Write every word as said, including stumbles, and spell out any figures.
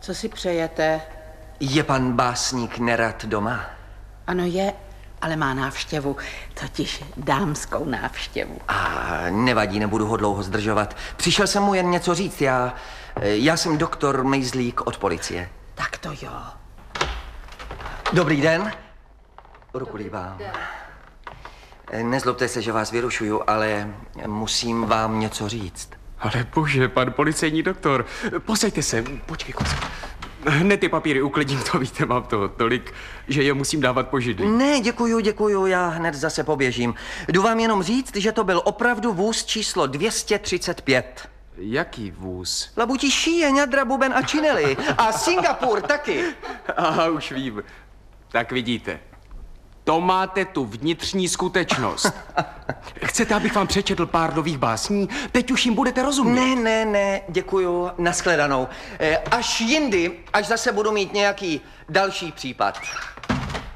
Co si přejete? Je pan básník Nerad doma? Ano, je, ale má návštěvu, totiž dámskou návštěvu. A nevadí, nebudu ho dlouho zdržovat. Přišel jsem mu jen něco říct. Já, já jsem doktor Mejzlík od policie. Tak to jo. Dobrý den. Ruku líbám. Nezlobte se, že vás vyrušuju, ale musím vám něco říct. Ale bože, pan policejní doktor, posaďte se, počkej, kousek. Hned ty papíry uklidím, to víte, mám toho tolik, že je musím dávat po židli. Ne, děkuju, děkuju, já hned zase poběžím. Jdu vám jenom říct, že to byl opravdu vůz číslo dvě stě třicet pět. Jaký vůz? Labutiší, Ňadra, Buben a Čineli. A Singapur taky. Aha, už vím. Tak vidíte, to máte tu vnitřní skutečnost. Chcete, abych vám přečetl pár nových básní? Teď už jim budete rozumět. Ne, ne, ne, děkuju, nashledanou. Až jindy, až zase budu mít nějaký další případ.